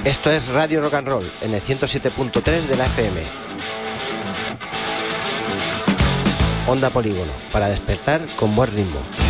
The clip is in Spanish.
Esto es Radio Rock and Roll en el 107.3 de la FM. Onda Polígono, para despertar con buen ritmo.